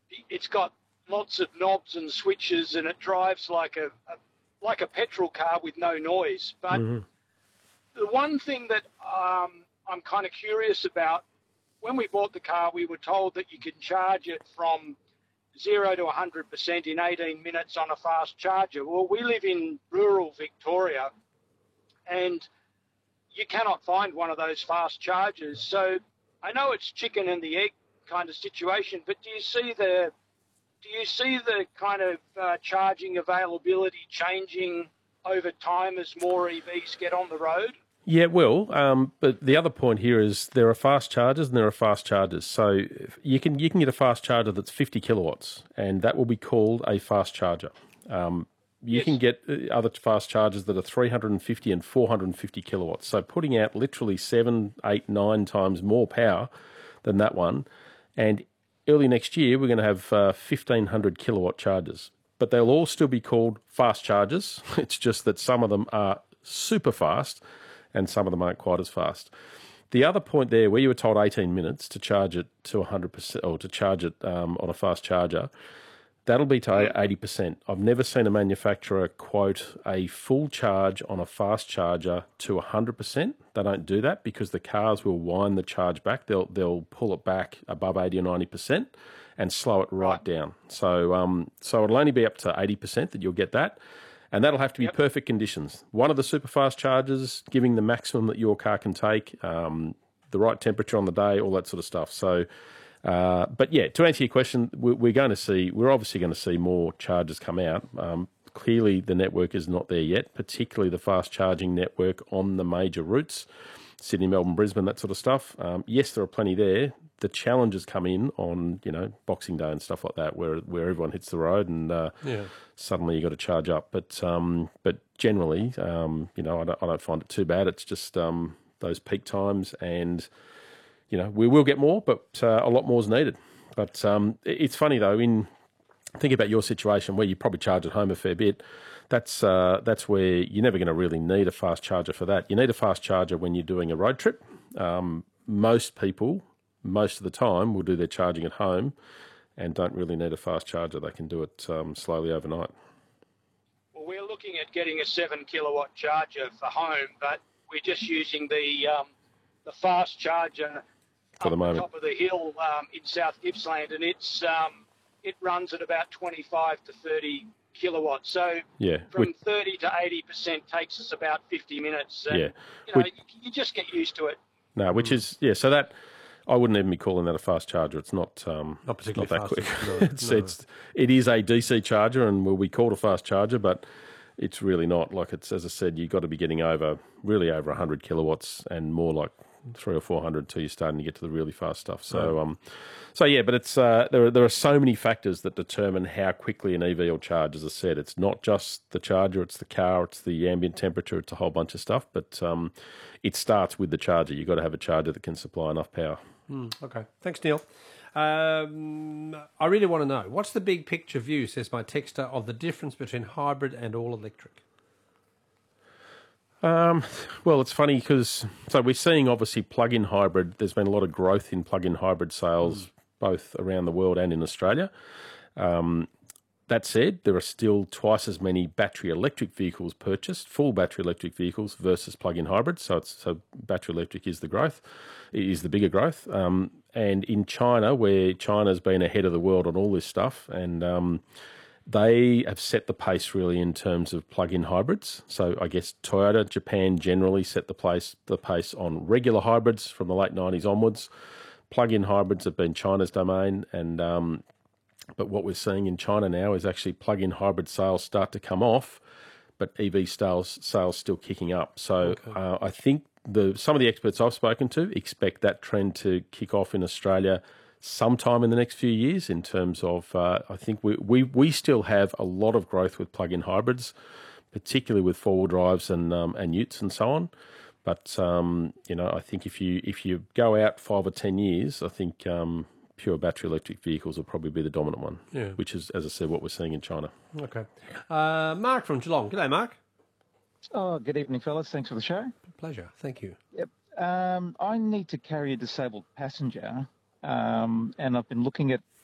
it's got lots of knobs and switches, and it drives like a petrol car with no noise. But the one thing that I'm kind of curious about, when we bought the car, we were told that you can charge it from 0 to 100% in 18 minutes on a fast charger. Well, we live in rural Victoria, and you cannot find one of those fast chargers. So I know it's chicken and the egg kind of situation, but do you see the kind of charging availability changing over time as more EVs get on the road? Yeah, it will. But the other point here is there are fast chargers and there are fast chargers. So you can get a fast charger that's 50 kilowatts, and that will be called a fast charger. You can get other fast chargers that are 350 and 450 kilowatts. So putting out literally 7, 8, 9 times more power than that one. And early next year, we're going to have 1,500 kilowatt chargers. But they'll all still be called fast chargers. It's just that some of them are super fast and some of them aren't quite as fast. The other point there, where you were told 18 minutes to charge it to 100%, or to charge it on a fast charger, that'll be to 80%. I've never seen a manufacturer quote a full charge on a fast charger to 100%. They don't do that because the cars will wind the charge back. They'll pull it back above 80 or 90% and slow it right down. So it'll only be up to 80% that you'll get that. And that'll have to be perfect conditions. One of the super fast chargers, giving the maximum that your car can take, the right temperature on the day, all that sort of stuff. So, but yeah, to answer your question, we're obviously going to see more chargers come out. Clearly, the network is not there yet, particularly the fast charging network on the major routes, Sydney, Melbourne, Brisbane, that sort of stuff. Yes, there are plenty there. The challenges come in on, Boxing Day and stuff like that, where everyone hits the road and suddenly you got to charge up. But generally, I don't find it too bad. It's just those peak times, and we will get more, but a lot more is needed. But it's funny though. Think about your situation where you probably charge at home a fair bit. That's where you're never going to really need a fast charger for that. You need a fast charger when you're doing a road trip. Most people, most of the time, will do their charging at home and don't really need a fast charger. They can do it slowly overnight. Well, we're looking at getting a 7 kilowatt charger for home, but we're just using the fast charger for the moment top of the hill in South Gippsland, and it runs at about 25 to 30 kilowatts. So from 30 to 80% takes us about 50 minutes. And, you just get used to it. No, which is, so that, I wouldn't even be calling that a fast charger. It's not particularly not that fast. quick. It is a DC charger and will be called a fast charger, but it's really not. Like, it's, as I said, you've got to be getting over 100 kilowatts and more, like 300 or 400 until you're starting to get to the really fast stuff. So, but it's there are so many factors that determine how quickly an EV will charge. As I said, it's not just the charger, it's the car, it's the ambient temperature, it's a whole bunch of stuff. But it starts with the charger. You've got to have a charger that can supply enough power. Okay, thanks, Neil. I really want to know, what's the big picture view, says my texter, of the difference between hybrid and all electric? Well, it's funny because we're seeing obviously plug-in hybrid. There's been a lot of growth in plug-in hybrid sales both around the world and in Australia. That said, there are still twice as many battery electric vehicles purchased, full battery electric vehicles versus plug-in hybrids. So battery electric is the bigger growth. And in China, where China's been ahead of the world on all this stuff, and they have set the pace really in terms of plug-in hybrids. So I guess Toyota, Japan generally set the pace on regular hybrids from the late 90s onwards. Plug-in hybrids have been China's domain, and but what we're seeing in China now is actually plug-in hybrid sales start to come off, but EV sales still kicking up. So I think some of the experts I've spoken to expect that trend to kick off in Australia sometime in the next few years. In terms of, I think we still have a lot of growth with plug-in hybrids, particularly with four-wheel drives and utes and so on. But I think if you go out 5 or 10 years, I think pure battery electric vehicles will probably be the dominant one. Yeah. Which is, as I said, what we're seeing in China. Okay, Mark from Geelong. G'day, Mark. Oh, good evening, fellas. Thanks for the show. Pleasure. Thank you. Yep. I need to carry a disabled passenger, and I've been looking at